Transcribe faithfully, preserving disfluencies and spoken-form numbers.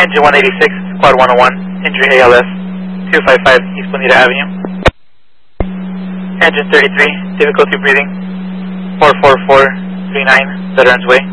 Engine one eighty-six, Squad one oh one, injury A L S, two five five East Bonita Avenue. Engine thirty-three, difficulty breathing, four four four three nine, Veterans Way.